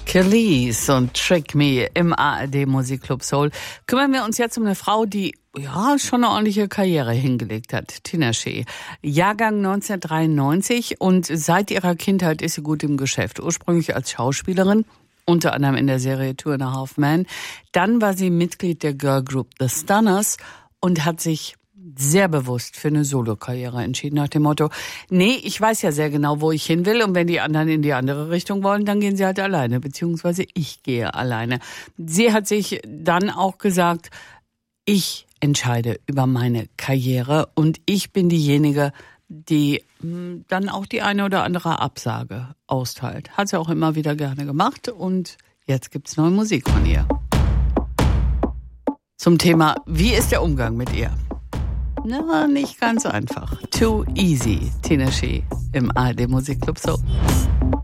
Kelis und Trick Me im ARD Musikclub Soul. Kümmern wir uns jetzt um eine Frau, die schon eine ordentliche Karriere hingelegt hat. Tinashe. Jahrgang 1993 und seit ihrer Kindheit ist sie gut im Geschäft. Ursprünglich als Schauspielerin, unter anderem in der Serie Two and a Half Men. Dann war sie Mitglied der Girlgroup The Stunners und hat sich sehr bewusst für eine Solokarriere entschieden, nach dem Motto, nee, ich weiß ja sehr genau, wo ich hin will und wenn die anderen in die andere Richtung wollen, dann gehen sie halt alleine, beziehungsweise ich gehe alleine. Sie hat sich dann auch gesagt, ich entscheide über meine Karriere und ich bin diejenige, die dann auch die eine oder andere Absage austeilt. Hat sie auch immer wieder gerne gemacht und jetzt gibt's neue Musik von ihr. Zum Thema, wie ist der Umgang mit ihr? Na, nicht ganz einfach. Too Easy, Tinashe im ARD Musikclub Soul.